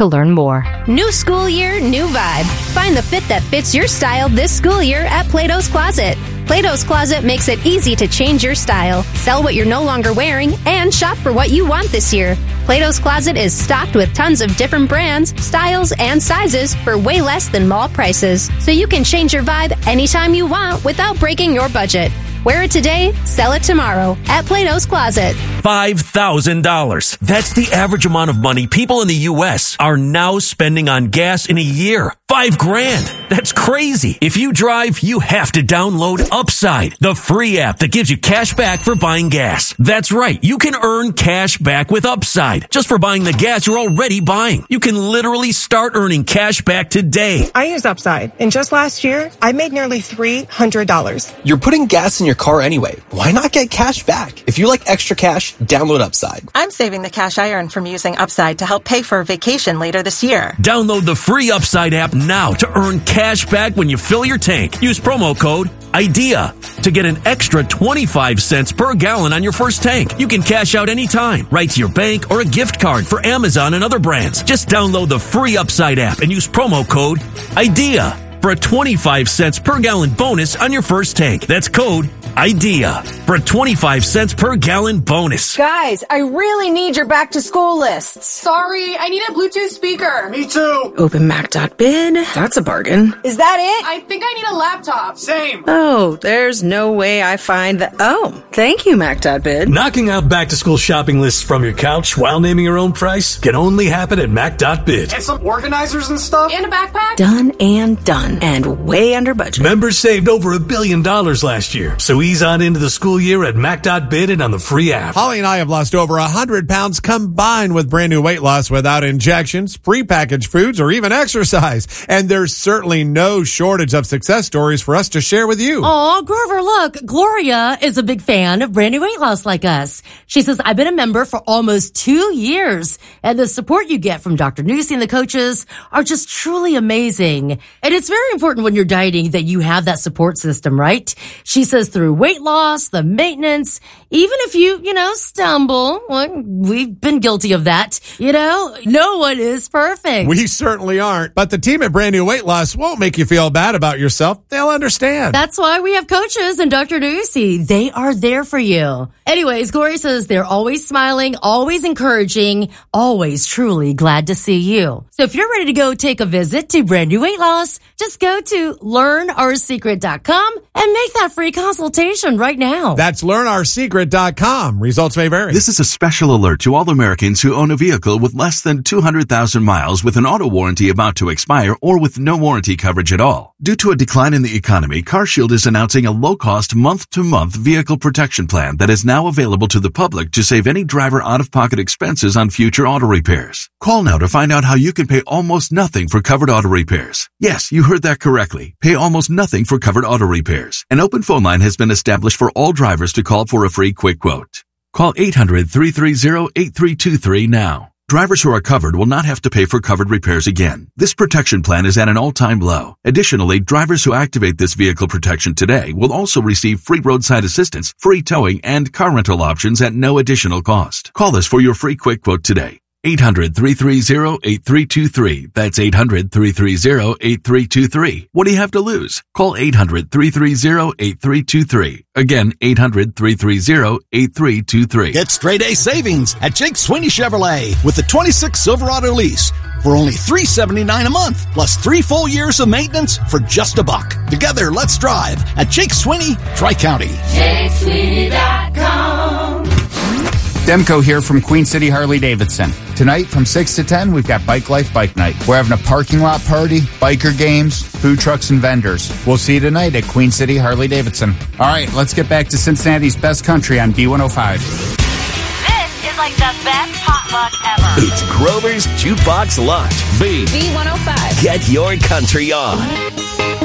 to learn more. New school year, new vibe. Find the fit that fits your style this school year at Plato's Closet. Plato's Closet makes it easy to change your style, sell what you're no longer wearing, and shop for what you want this year. Plato's Closet is stocked with tons of different brands, styles, and sizes for way less than mall prices. So you can change your vibe anytime you want without breaking your budget. Wear it today, sell it tomorrow at Plato's Closet. $5,000. That's the average amount of money people in the U.S. are now spending on gas in a year. $5,000. That's crazy. If you drive, you have to download Upside, the free app that gives you cash back for buying gas. That's right. You can earn cash back with Upside just for buying the gas you're already buying. You can literally start earning cash back today. I use Upside, and just last year, I made nearly $300. You're putting gas in your car anyway. Why not get cash back? If you like extra cash, download Upside. I'm saving the cash I earn from using Upside to help pay for a vacation later this year. Download the free Upside app now to earn cash back when you fill your tank. Use promo code IDEA to get an extra 25 cents per gallon on your first tank. You can cash out anytime, right to your bank or a gift card for Amazon and other brands. Just download the free Upside app and use promo code IDEA for a 25 cents per gallon bonus on your first tank. That's code IDEA for a 25 cents per gallon bonus. Guys, I really need your back to school lists. Sorry, I need a Bluetooth speaker. Me too. OpenMac.bid. That's a bargain. Is that it? I think I need a laptop. Same. Oh, there's no way I find that. Oh, thank you, Mac.bid. Knocking out back to school shopping lists from your couch while naming your own price can only happen at Mac.bid. And some organizers and stuff. And a backpack. Done and done. And way under budget. Members saved over $1 billion last year. So ease on into the school year at Mac.bid and on the free app. Holly and I have lost over 100 pounds combined with brand new weight loss without injections, prepackaged foods, or even exercise. And there's certainly no shortage of success stories for us to share with you. Oh, Grover, look, Gloria is a big fan of brand new weight loss like us. She says, I've been a member for almost 2 years, and the support you get from Dr. Newsy and the coaches are just truly amazing. And it's very important when you're dieting that you have that support system, right? She says through weight loss, the maintenance, even if you stumble, well, we've been guilty of that, no one is perfect. We certainly aren't, but the team at Brand New Weight Loss won't make you feel bad about yourself. They'll understand. That's why we have coaches and Dr. Newsy. They are there for you. Anyways, Gloria says they're always smiling, always encouraging, always truly glad to see you. So if you're ready to go take a visit to Brand New Weight Loss, just go to learnoursecret.com and make that free consultation right now. That's learnoursecret.com. Results may vary. This is a special alert to all Americans who own a vehicle with less than 200,000 miles with an auto warranty about to expire or with no warranty coverage at all. Due to a decline in the economy, CarShield is announcing a low-cost month-to-month vehicle protection plan that is now available to the public to save any driver out-of-pocket expenses on future auto repairs. Call now to find out how you can pay almost nothing for covered auto repairs. Yes, you heard that correctly. Pay almost nothing for covered auto repairs. An open phone line has been established for all drivers to call for a free quick quote. Call 800-330-8323 now. Drivers who are covered will not have to pay for covered repairs again. This protection plan is at an all-time low. Additionally, drivers who activate this vehicle protection today will also receive free roadside assistance, free towing, and car rental options at no additional cost. Call us for your free quick quote today. 800-330-8323. That's 800-330-8323. What do you have to lose? Call 800-330-8323. Again, 800-330-8323. Get straight A savings at Jake Sweeney Chevrolet with the 26 Silverado lease for only $379 a month, plus 3 full years of maintenance for just $1. Together, let's drive at Jake Sweeney, Tri-County. JakeSweeney.com. Demko here from Queen City Harley-Davidson. Tonight from 6 to 10, we've got Bike Life Bike Night. We're having a parking lot party, biker games, food trucks, and vendors. We'll see you tonight at Queen City Harley-Davidson. All right, let's get back to Cincinnati's best country on B105. This is like the best potluck ever. It's Grover's Jukebox Lunch. B105. Get your country on.